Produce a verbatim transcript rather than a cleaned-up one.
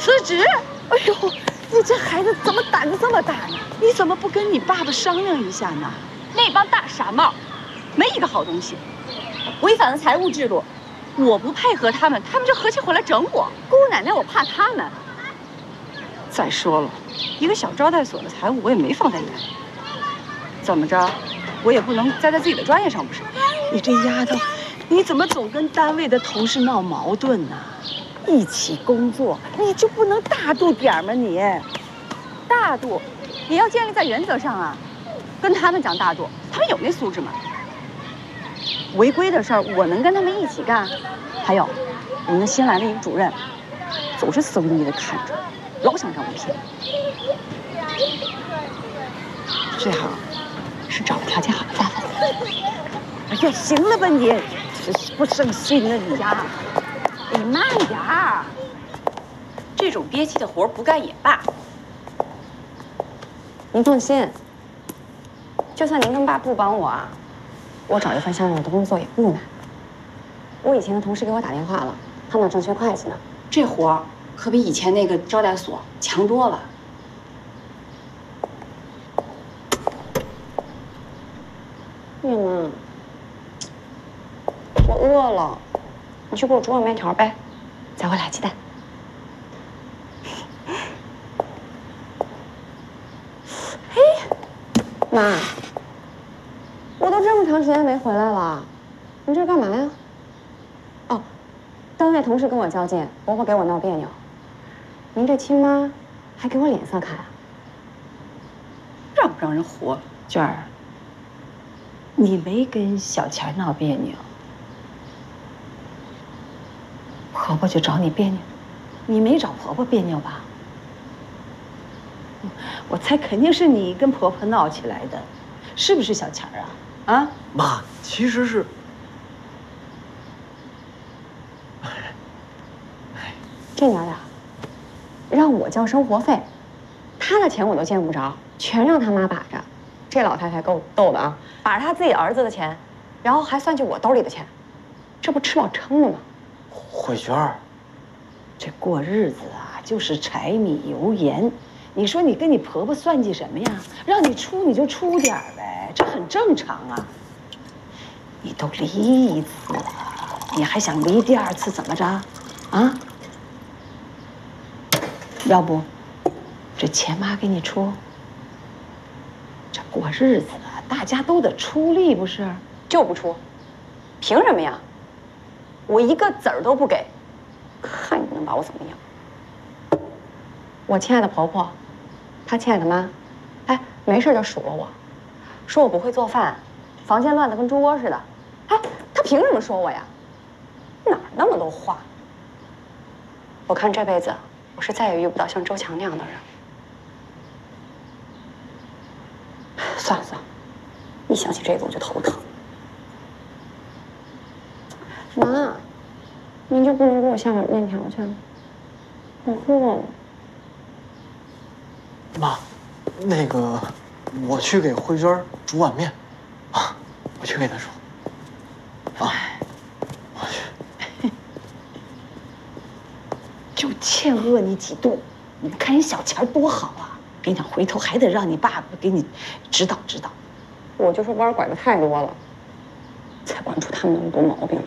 辞职？哎呦，你这孩子怎么胆子这么大呢？你怎么不跟你爸爸商量一下呢？那帮大傻帽，没一个好东西，违反了财务制度。我不配合他们，他们就合起伙来整我。姑奶奶，我怕他们。再说了，一个小招待所的财务我也没放在眼里。怎么着，我也不能栽在自己的专业上，不是？你这丫头，你怎么总跟单位的同事闹矛盾呢？一起工作，你就不能大度点吗？你大度也要建立在原则上啊。跟他们讲大度，他们有那素质吗？违规的事儿，我能跟他们一起干。还有，我们新来的一个主任，总是死盯盯的看着，老想让我骗。最好是找个条件好的大夫。哎呀，行了吧你，真是不省心啊你呀！你慢点儿，这种憋气的活不干也罢。 您放心，就算您跟爸不帮我啊，我找一份像样的工作也不难。我以前的同事给我打电话了，他们正学会计呢。 这活儿可比以前那个招待所强多了。 月妈，我饿了，你去给我煮碗面条呗，再回俩鸡蛋。嘿，妈，我都这么长时间没回来了，你这是干嘛呀？哦，单位同事跟我较劲，伯伯给我闹别扭，您这亲妈还给我脸色看啊？ 让不让人活？娟儿，你没跟小钱闹别扭，婆婆就找你别扭，你没找婆婆别扭吧？我猜肯定是你跟婆婆闹起来的，是不是小钱儿啊？啊， 妈，其实是， 这娘俩让我交生活费，他的钱我都见不着，全让他妈把着。这老太太够逗的啊，把着她自己儿子的钱，然后还算计我兜里的钱，这不吃饱撑的吗？ 慧娟儿， 这过日子啊，就是柴米油盐。你说你跟你婆婆算计什么呀？让你出你就出点儿呗，这很正常啊。你都离一次了，你还想离第二次怎么着？啊？要不，这钱妈给你出。这过日子啊，大家都得出力，不是？ 就不出，凭什么呀？我一个子儿都不给，看你能把我怎么样？我亲爱的婆婆，她亲爱的妈，哎，没事就数落我，说我不会做饭，房间乱得跟猪窝似的。哎，她凭什么说我呀？哪儿那么多话？我看这辈子我是再也遇不到像周强那样的人。算了算了，一想起这个我就头疼。妈，您就不能给我下碗面条去？我饿了。 妈，那个，我去给慧娟煮碗面，啊，我去给她说。啊，我去。 就欠饿你几顿，你看人小钱多好啊！跟你讲，回头还得让你爸爸给你指导指导。 我就说弯拐的太多了，才惯出他们那么多毛病来。